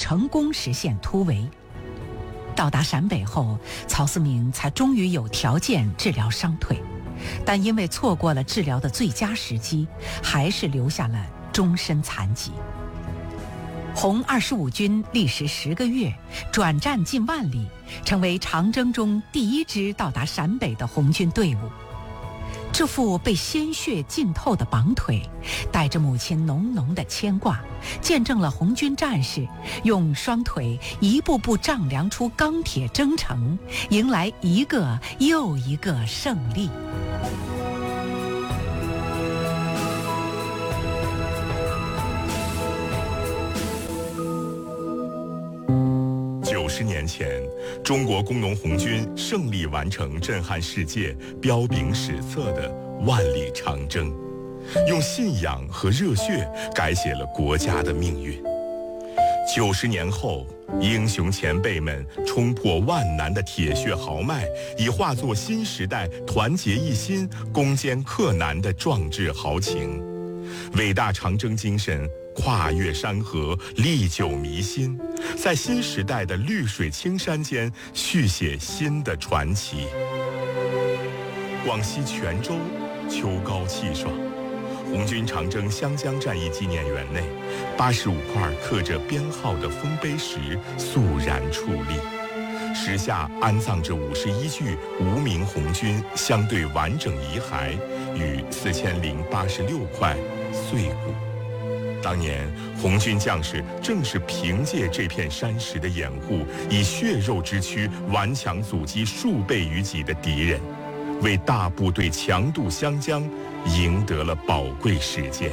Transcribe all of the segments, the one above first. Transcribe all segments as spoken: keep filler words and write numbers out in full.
成功实现突围。到达陕北后，曹思明才终于有条件治疗伤腿，但因为错过了治疗的最佳时机，还是留下了终身残疾。红二十五军历时十个月，转战近万里，成为长征中第一支到达陕北的红军队伍。这副被鲜血浸透的绑腿，带着母亲浓浓的牵挂，见证了红军战士用双腿一步步丈量出钢铁征程，迎来一个又一个胜利。 九十年前，中国工农红军胜利完成震撼世界、彪炳史册的万里长征，用信仰和热血改写了国家的命运。九十年后，英雄前辈们冲破万难的铁血豪迈，已化作新时代团结一心、攻坚克难的壮志豪情。伟大长征精神跨越山河，历久弥新，在新时代的绿水青山间续写新的传奇。广西全州秋高气爽，红军长征湘江战役纪念园内，八十五块刻着编号的丰碑石肃然矗立，石下安葬着五十一具无名红军相对完整遗骸与四千零八十六块碎骨。当年红军将士正是凭借这片山石的掩护，以血肉之躯顽强阻击数倍于己的敌人，为大部队强渡湘江赢得了宝贵时间。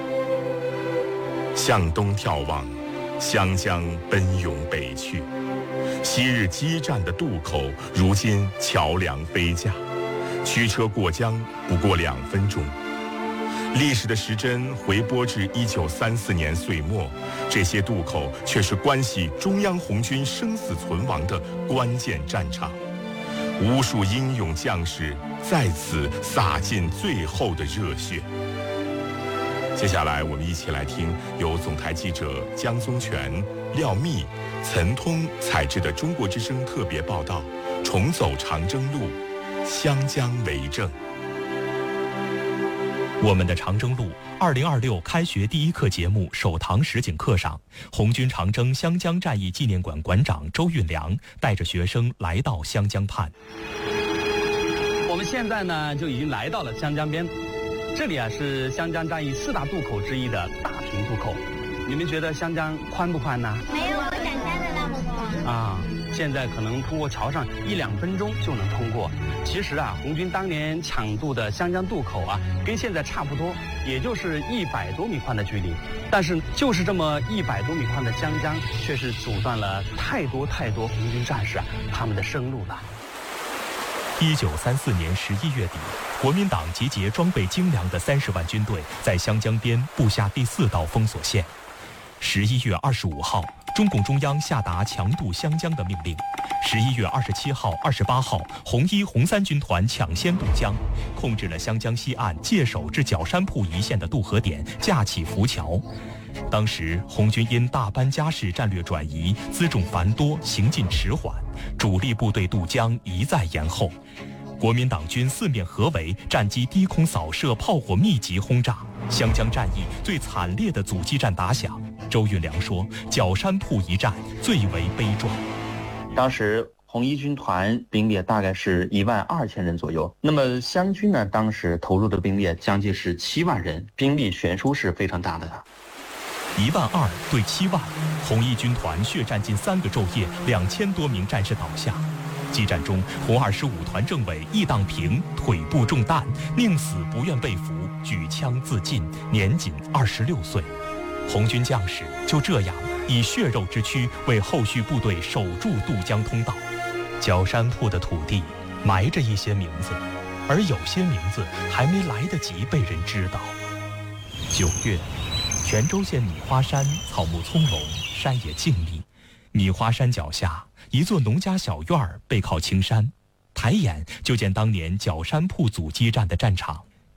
向东眺望，湘江奔涌北去，昔日激战的渡口，如今桥梁飞架，驱车过江不过两分钟。历史的时针回拨至一九三四年岁末，这些渡口却是关系中央红军生死存亡的关键战场，无数英勇将士在此洒尽最后的热血。接下来我们一起来听由总台记者江宗全、廖密、岑通采制的中国之声特别报道《重走长征路，湘江为证》。 我们的长征路二零二六开学第一课节目首堂实景课上，红军长征湘江战役纪念馆馆长周运良带着学生来到湘江畔。 我们现在呢就已经来到了湘江边，这里啊是湘江战役四大渡口之一的大平渡口。你们觉得湘江宽不宽呢？ 没有我想象的那么宽啊。现在可能通过桥上一两分钟就能通过。其实啊，红军当年抢渡的湘江渡口啊，跟现在差不多，也就是一百多米宽的距离。但是就是这么一百多米宽的湘江，却是阻断了太多太多红军战士啊他们的生路了。 一九三四年十一月底，国民党集结装备精良的三十万军队，在湘江边布下第四道封锁线。十一月二十五号，中共中央下达强渡湘江的命令。十一月二十七号、二十八号，红一、红三军团抢先渡江，控制了湘江西岸界首至角山铺一线的渡河点架起浮桥。当时红军因大班家事战略转移，辎重繁多，行进迟缓，主力部队渡江一再延后。国民党军四面合围，战机低空扫射，炮火密集轰炸，湘江战役最惨烈的阻击战打响。周运良说，角山铺一战最为悲壮。 当时红一军团兵力大概是一万二千人左右，那么湘军呢，当时投入的兵力将近是七万人，兵力悬殊是非常大的。 一万二对七万，红一军团血战近三个昼夜，两千多名战士倒下。激战中，红二十五团政委易当平腿部中弹，宁死不愿被俘，举枪自尽，年仅二十六岁。红军将士就这样以血肉之躯为后续部队守住渡江通道。角山铺的土地埋着一些名字，而有些名字还没来得及被人知道。九月，泉州县米花山草木葱茏，山野静谧。米花山脚下一座农家小院儿背靠青山，抬眼就见当年角山铺阻击战的战场。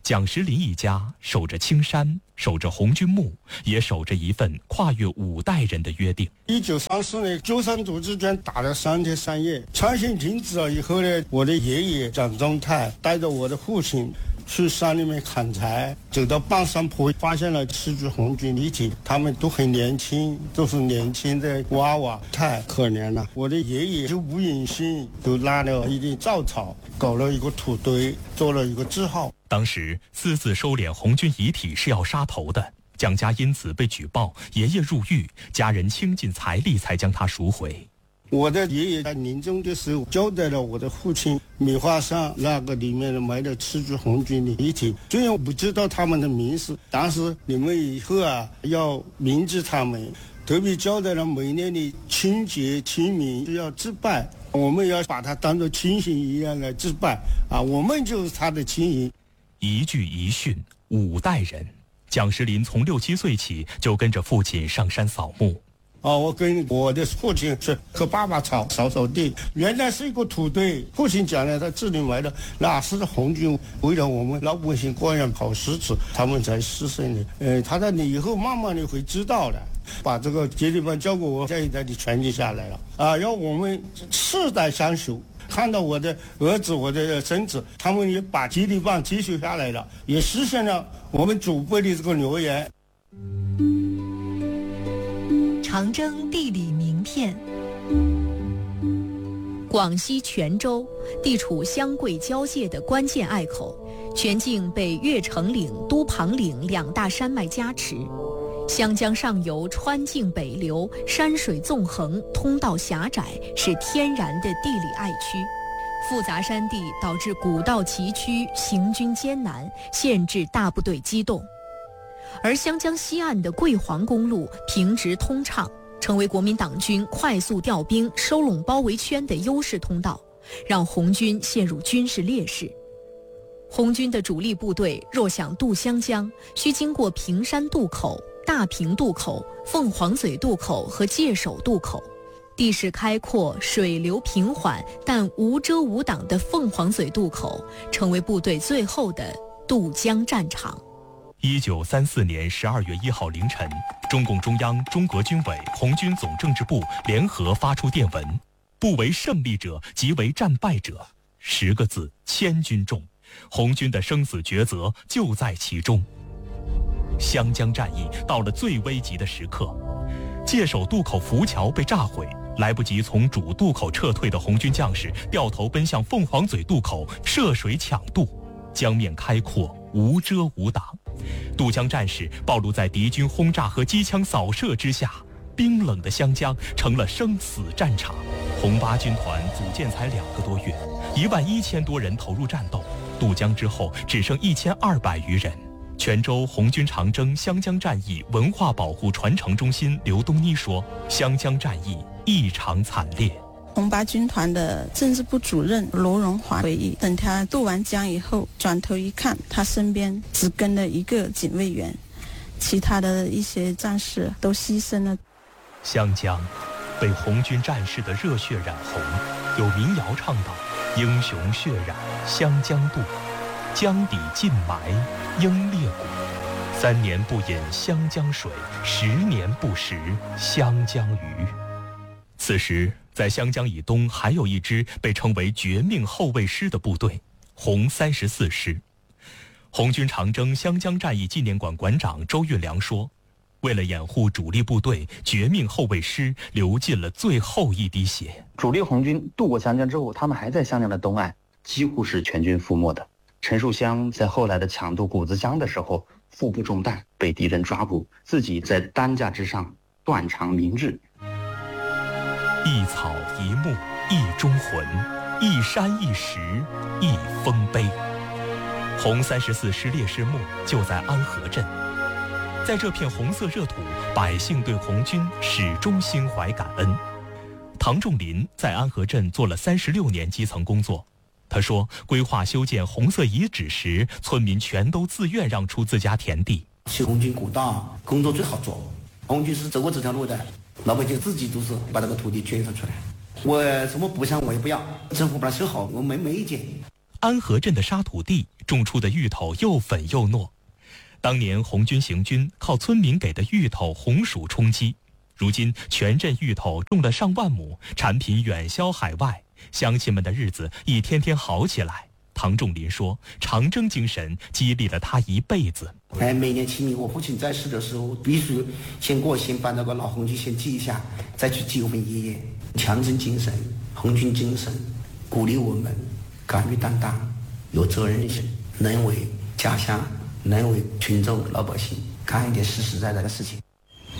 蒋时林一家守着青山，守着红军墓，也守着一份跨越五代人的约定。 一九三四年，九三独之军打了三天三夜，枪声停止了以后呢，我的爷爷蒋宗泰带着我的父亲去山里面砍柴，走到半山坡，发现了七具红军遗体，他们都很年轻，都是年轻的娃娃，太可怜了。我的爷爷就吴永新就拉了一点稻草，搞了一个土堆，做了一个字号。 当时私自收敛红军遗体是要杀头的，蒋家因此被举报，爷爷入狱，家人倾尽财力才将他赎回。 我的爷爷在临终的时候交代了我的父亲，米花山那个里面埋了七具红军的遗体，虽然我不知道他们的名字，但是你们以后啊要铭记他们，特别交代了每年的清节清明都要祭拜，我们要把他当作亲信一样来祭拜啊，我们就是他的亲人。 一句一训，五代人。蒋时林从六七岁起就跟着父亲上山扫墓。 哦，我跟我的父亲是和爸爸吵扫扫地，原来是一个土堆。父亲讲了，他这里埋的那是红军为了我们老百姓过上好日子，他们才牺牲的。呃，他说你以后慢慢的会知道的，把这个接力棒交给我，这一代的传承下来了啊，要我们世代相守。看到我的儿子，我的孙子，他们也把接力棒继续下来了，也实现了我们祖辈的这个留言。 长征地理名片。广西全州地处湘桂交界的关键隘口，全境被越城岭、都庞岭两大山脉加持，湘江上游川泾北流，山水纵横，通道狭窄，是天然的地理隘区。复杂山地导致古道崎岖，行军艰难，限制大部队机动。而湘江西岸的桂黄公路平直通畅，成为国民党军快速调兵、收拢包围圈的优势通道，让红军陷入军事劣势。红军的主力部队若想渡湘江，需经过平山渡口、大平渡口、凤凰嘴渡口和界首渡口。地势开阔，水流平缓，但无遮无挡的凤凰嘴渡口成为部队最后的渡江战场。 一九三四年十二月一号凌晨，中共中央、中革军委、红军总政治部联合发出电文：不为胜利者，即为战败者。十个字，千钧重，红军的生死抉择就在其中。湘江战役到了最危急的时刻，界首渡口浮桥被炸毁，来不及从主渡口撤退的红军将士掉头奔向凤凰嘴渡口涉水抢渡，江面开阔，无遮无挡。渡江战士暴露在敌军轰炸和机枪扫射之下，冰冷的湘江成了生死战场。红八军团组建才两个多月，一万一千多人投入战斗，渡江之后只剩一千二百余人。泉州红军长征湘江战役文化保护传承中心刘东妮说，湘江战役异常惨烈。 红八军团的政治部主任罗荣华回忆，等他渡完江以后，转头一看，他身边只跟了一个警卫员，其他的一些战士都牺牲了。 湘江被红军战士的热血染红，有民谣唱道：英雄血染湘江渡，江底尽埋英烈骨。三年不饮湘江水，十年不食湘江鱼。此时在湘江以东还有一支被称为绝命后卫师的部队，红三十四师。红军长征湘江战役纪念馆馆长周运良说，为了掩护主力部队，绝命后卫师流尽了最后一滴血。 主力红军渡过湘江之后，他们还在湘江的东岸，几乎是全军覆没的。陈树湘在后来的抢渡谷子江的时候，腹部中弹，被敌人抓捕，自己在担架之上断肠明志。 一草一木一忠魂，一山一石一丰碑。红三十四师烈士墓就在安河镇，在这片红色热土，百姓对红军始终心怀感恩。唐仲林在安河镇做了三十六年基层工作，他说，规划修建红色遗址时，村民全都自愿让出自家田地。 修红军古道工作最好做，红军是走过这条路的，老百姓自己都是把这个土地捐献出来。我什么补偿我也不要，政府把它修好，我没没意见。 安河镇的沙土地种出的芋头又粉又糯。当年红军行军靠村民给的芋头红薯充饥，如今全镇芋头种了上万亩，产品远销海外，乡亲们的日子一天天好起来。唐仲林说，长征精神激励了他一辈子。 哎，每年清明我父亲在世的时候，必须先给我先把那个老红军先祭一下，再去祭我们爷爷。强征精神、红军精神，鼓励我们敢于担当、有责任心，能为家乡、能为群众老百姓干一点实实在在的事情。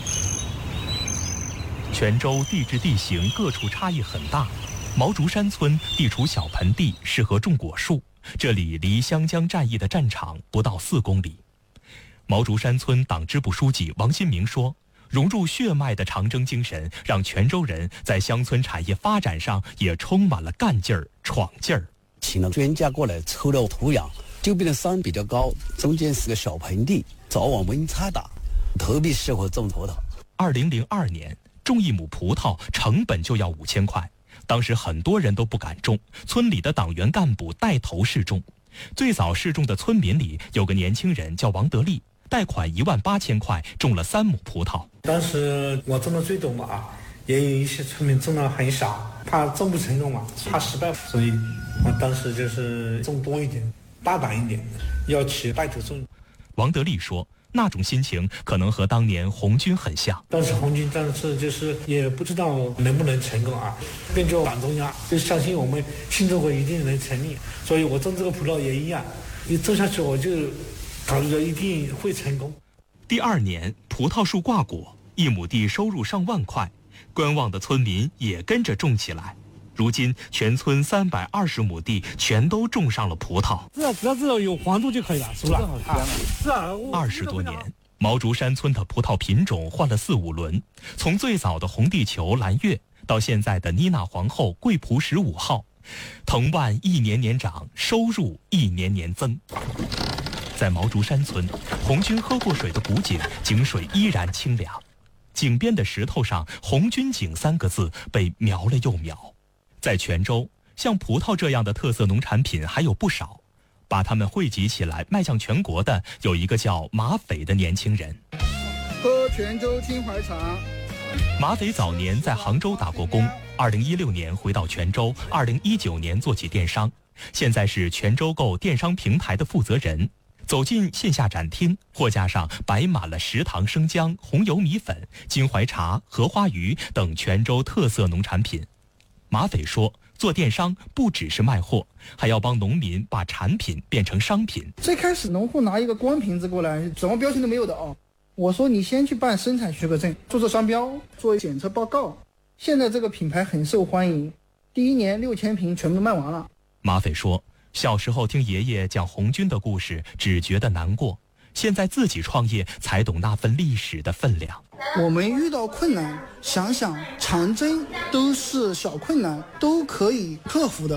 泉州地质地形各处差异很大，毛竹山村地处小盆地，适合种果树。这里离湘江战役的战场不到四公里。毛竹山村党支部书记王新明说，融入血脉的长征精神，让泉州人在乡村产业发展上也充满了干劲儿、闯劲儿。 请了专家过来抽了土壤，周边的山比较高，中间是个小盆地，早晚温差大，特别适合种葡萄。 二零零二年，种一亩葡萄成本就要五千块。当时很多人都不敢种，村里的党员干部带头试种。最早试种的村民里有个年轻人叫王德利，贷款一万八千块种了三亩葡萄。 当时我种的最多嘛，也有一些村民种的很少，怕种不成功嘛，怕失败，所以我当时就是种多一点，大胆一点，要去带头种。 王德利说，那种心情可能和当年红军很像。 当时红军战士就是也不知道能不能成功啊，跟着党中央就相信我们新中国一定能成立，所以我种这个葡萄也一样，一种下去我就考虑着一定会成功。 第二年葡萄树挂果，一亩地收入上万块，观望的村民也跟着种起来。如今全村三百二十亩地全都种上了葡萄。 是啊，只要知道有黄度就可以了，是不是？啊，是啊。 二十多年，毛竹山村的葡萄品种换了四五轮，从最早的红地球、蓝月，到现在的妮娜皇后、桂璞十五号，藤蔓一年年长，收入一年年增。在毛竹山村，红军喝过水的古井，井水依然清凉。井边的石头上“红军井”三个字被描了又描。在泉州，像葡萄这样的特色农产品还有不少，把它们汇集起来卖向全国的有一个叫马匪的年轻人。 喝泉州青槐茶。 马匪早年在杭州打过工，二零一六年回到泉州，二零一九年做起电商，现在是泉州购电商平台的负责人。走进线下展厅，货架上摆满了食堂生姜、红油米粉、金槐茶、荷花鱼等泉州特色农产品。马匪说，做电商不只是卖货，还要帮农民把产品变成商品。 最开始农户拿一个光瓶子过来，什么标签都没有的哦。我说你先去办生产许可证，注册商标，做检测报告。现在这个品牌很受欢迎，第一年六千瓶全部卖完了。 马匪说，小时候听爷爷讲红军的故事，只觉得难过，现在自己创业才懂那份历史的分量。 我们遇到困难，想想长征都是小困难，都可以克服的。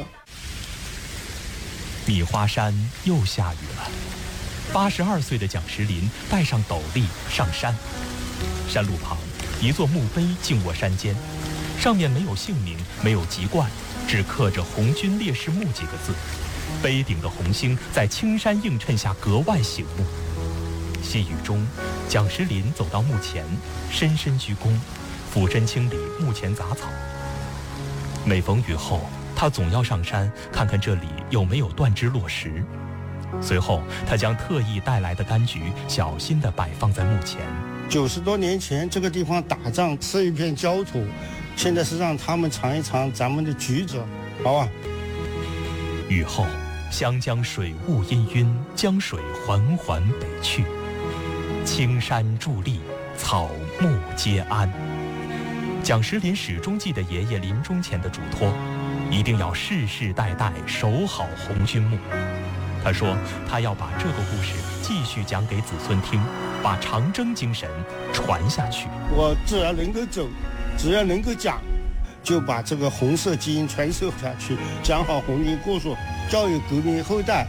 米花山又下雨了，八十二岁的蒋石林戴上斗笠上山。山路旁，一座墓碑静卧山间，上面没有姓名，没有籍贯，只刻着“红军烈士墓”几个字。碑顶的红星在青山映衬下格外醒目。细雨中，蒋石林走到墓前，深深鞠躬，俯身清理墓前杂草。每逢雨后，他总要上山看看这里有没有断枝落石。随后，他将特意带来的柑橘小心地摆放在墓前。 九十多年前，这个地方打仗是一片焦土，现在是让他们尝一尝咱们的橘子，好吧？ 雨后，湘江水雾氤氲，江水缓缓北去。青山伫立，草木皆安。蒋石林始终记得爷爷临终前的嘱托，一定要世世代代守好红军墓。他说，他要把这个故事继续讲给子孙听，把长征精神传下去。 我只要能够走，只要能够讲，就把这个红色基因传授下去，讲好红军故事，教育革命后代。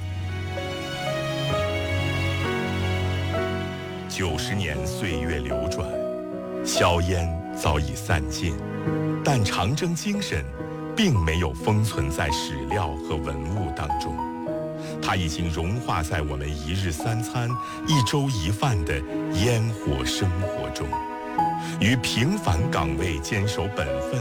九十年岁月流转，硝烟早已散尽，但长征精神并没有封存在史料和文物当中。 它已经融化在我们一日三餐、一粥一饭的烟火生活中。于平凡岗位坚守本分，